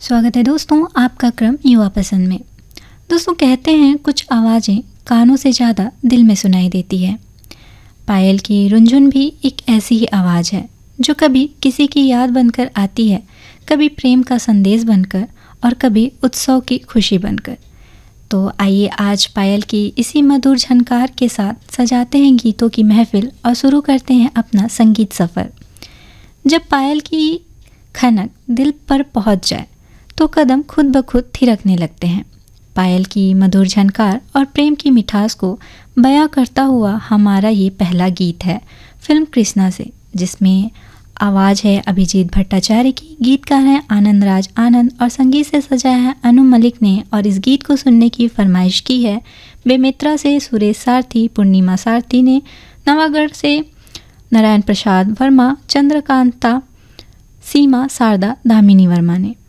स्वागत है दोस्तों आपका क्रम युवा पसंद में। दोस्तों कहते हैं कुछ आवाज़ें कानों से ज़्यादा दिल में सुनाई देती है। पायल की रुंझुन भी एक ऐसी ही आवाज़ है जो कभी किसी की याद बनकर आती है, कभी प्रेम का संदेश बनकर और कभी उत्सव की खुशी बनकर। तो आइए आज पायल की इसी मधुर झनकार के साथ सजाते हैं गीतों की महफिल और शुरू करते हैं अपना संगीत सफ़र। जब पायल की खनक दिल पर पहुंच जाए तो कदम खुद ब खुद थिरकने लगते हैं। पायल की मधुर झनकार और प्रेम की मिठास को बयां करता हुआ हमारा ये पहला गीत है फिल्म कृष्णा से, जिसमें आवाज़ है अभिजीत भट्टाचार्य की, गीतकार हैं आनंद राज आनंद और संगीत से सजाया है अनु मलिक ने। और इस गीत को सुनने की फरमाइश की है बेमित्रा से सुरेश सारथी, पूर्णिमा सारथी ने, नवागढ़ से नारायण प्रसाद वर्मा, चंद्रकांता, सीमा, शारदा, दामिनी वर्मा ने।